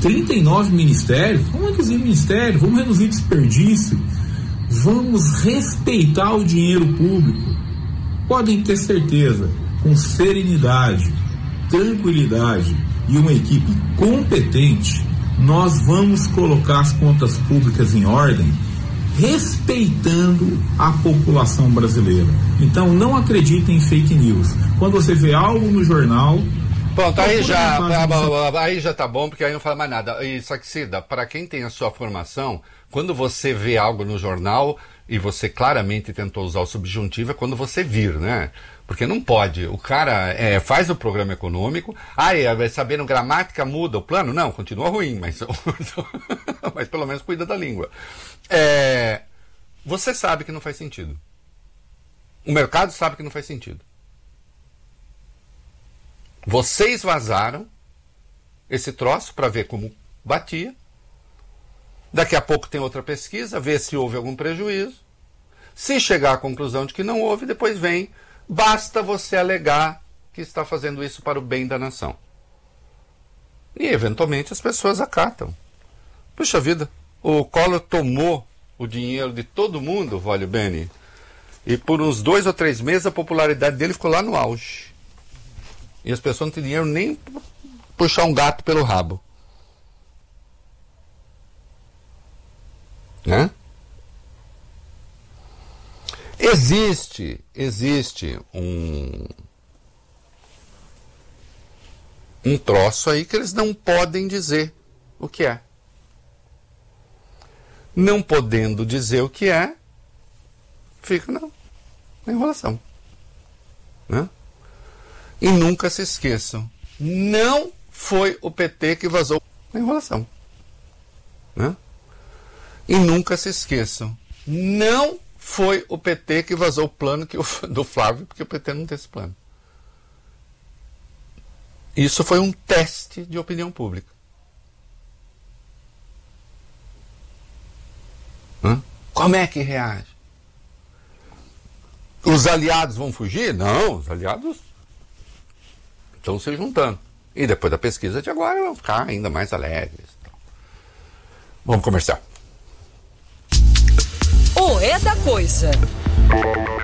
39 ministérios, vamos reduzir ministério, vamos reduzir desperdício, vamos respeitar o dinheiro público. Podem ter certeza, com serenidade, tranquilidade e uma equipe competente, nós vamos colocar as contas públicas em ordem, respeitando a população brasileira. Então não acreditem em fake news. Quando você vê algo no jornal... Pronto, aí já tá bom, porque aí não fala mais nada. E Saxida, para quem tem a sua formação, quando você vê algo no jornal e você claramente tentou usar o subjuntivo, é quando você vir, né? Porque não pode. O cara faz o programa econômico, sabendo gramática, muda o plano? Não, continua ruim, mas pelo menos cuida da língua. Você sabe que não faz sentido. O mercado sabe que não faz sentido. Vocês vazaram esse troço para ver como batia. Daqui a pouco tem outra pesquisa, vê se houve algum prejuízo. Se chegar à conclusão de que não houve, depois vem. Basta você alegar que está fazendo isso para o bem da nação. E, eventualmente, as pessoas acatam. Puxa vida, o Collor tomou o dinheiro de todo mundo, Vólio Bene, e por uns 2 ou 3 meses a popularidade dele ficou lá no auge. E as pessoas não têm dinheiro nem para puxar um gato pelo rabo. Né? Existe um troço aí que eles não podem dizer o que é. Não podendo dizer o que é, fica na enrolação. Né? E nunca se esqueçam, não foi o PT que vazou a enrolação. Né? E nunca se esqueçam, não foi o PT que vazou o plano do Flávio, porque o PT não tem esse plano. Isso foi um teste de opinião pública. Como é que reage? Os aliados vão fugir? Não, os aliados estão se juntando. E depois da pesquisa de agora vão ficar ainda mais alegres. Vamos comercial. O É da Coisa.